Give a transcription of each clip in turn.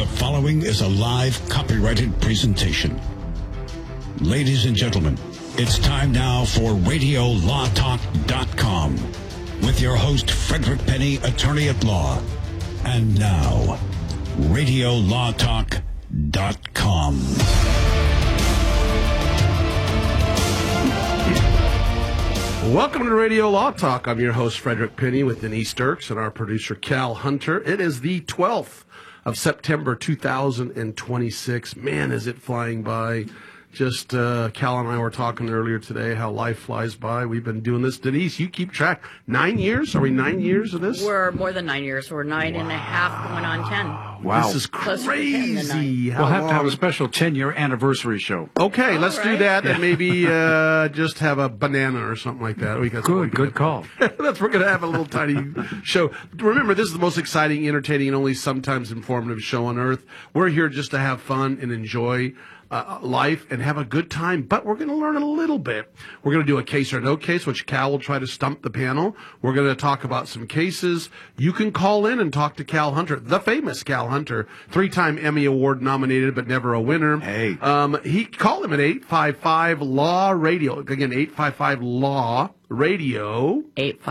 following is a live copyrighted presentation. Ladies and gentlemen, it's time now for RadioLawTalk.com with your host, Frederick Penny, attorney at law. And now, RadioLawTalk.com. Welcome to Radio Law Talk. I'm your host, Frederick Penny, with Denise Dirks and our producer, Cal Hunter. It is the 12th of September, 2026. Man, is it flying by. Just Cal and I were talking earlier today how life flies by. We've been doing this. Denise, you keep track. 9 years? Are we 9 years of this? We're more than 9 years. We're nine and a half, going on 10. Wow. This is crazy. We'll have to have a special 10-year anniversary show. Okay, let's do that and maybe just have a banana or something like that. Good call. We're going to have a little tiny show. Remember, this is the most exciting, entertaining, and only sometimes informative show on earth. We're here just to have fun and enjoy life and have a good time, but we're going to learn a little bit. We're going to do a case or no case, which Cal will try to stump the panel. We're going to talk about some cases. You can call in and talk to Cal Hunter, the famous Cal Hunter, 3-time Emmy Award nominated, but never a winner. Hey. He called him at 855-LAW-RADIO. Again, 855-LAW-RADIO.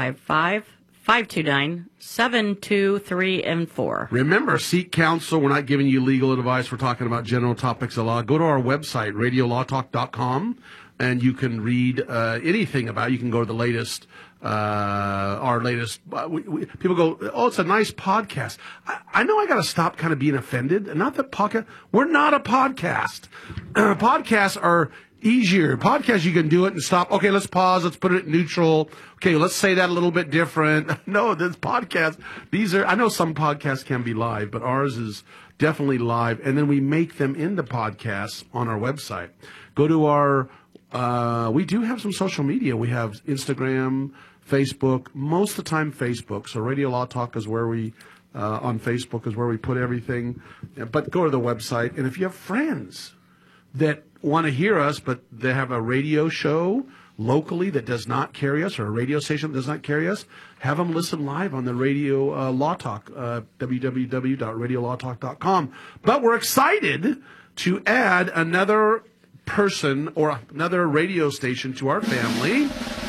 855-529-723 and 4. Remember, seek counsel. We're not giving you legal advice. We're talking about general topics of law. Go to our website, RadioLawTalk.com, and you can read anything about it. You can go to the latest, our latest. People go, oh, it's a nice podcast. I know I got to stop kind of being offended. Not that podcast. We're not a podcast. Podcasts are easier. Podcasts, you can do it and stop. Okay, let's pause. Let's put it in neutral. Okay, let's say that a little bit different. No, this podcast, I know some podcasts can be live, but ours is definitely live. And then we make them into podcasts on our website. Go to our, we do have some social media. We have Instagram, Facebook, most of the time Facebook. So Radio Law Talk is where we, on Facebook is where we put everything. But go to the website. And if you have friends that want to hear us, but they have a radio show locally that does not carry us, or a radio station that does not carry us, have them listen live on the Radio Law Talk, www.radiolawtalk.com. But we're excited to add another person or another radio station to our family,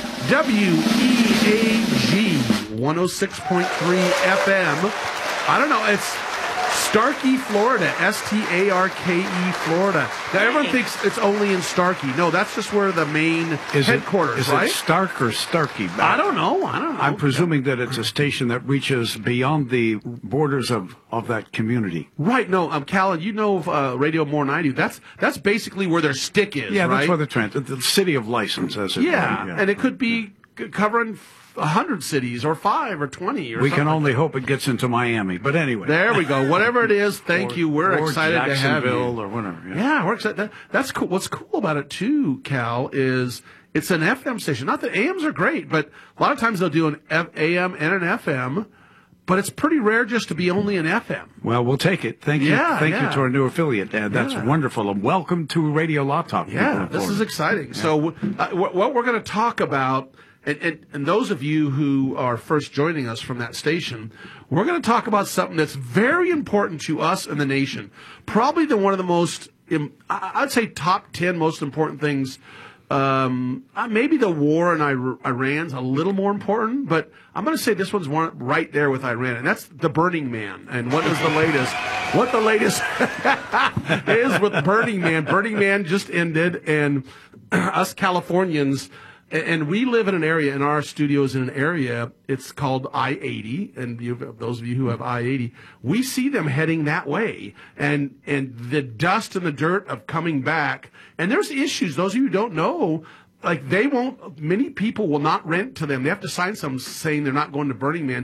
WEAG 106.3 FM. I don't know, it's Starkey, Florida, Starke, Florida. Now, everyone thinks it's only in Starkey. No, that's just where the main headquarters, is right? Is it Stark or Starkey? I don't know. I'm presuming that it's a station that reaches beyond the borders of that community. Right. No, Cal, you know radio more than I do. That's basically where their stick is, yeah, right? that's where the city of license, as it were. Yeah, and it could be covering 100 cities or 5 or 20 or we something. can only hope it gets into Miami, but anyway. There we go. Whatever it is, thank you. We're excited to have you. Or whatever. Yeah, we're excited. That's cool. What's cool about it too, Cal, is it's an FM station. Not that AMs are great, but a lot of times they'll do an AM and an FM. But it's pretty rare just to be only an FM. Well, we'll take it. Thank you. Thank you to our new affiliate. That's wonderful. And welcome to Radio Law Talk. Yeah, this is exciting. Yeah. So what we're going to talk about, and those of you who are first joining us from that station, we're going to talk about something that's very important to us and the nation. Probably one of the most, I'd say top 10 most important things. Maybe the war in Iran's a little more important, but I'm going to say this one's right there with Iran, and that's the Burning Man. And what is the latest? What the latest is with Burning Man. Burning Man just ended, and us Californians, and we live in an area, in our studios in an area, it's called I-80, and those of you who have I-80, we see them heading that way, and the dust and the dirt of coming back, and there's issues, those of you who don't know, like many people will not rent to them. They have to sign something saying they're not going to Burning Man.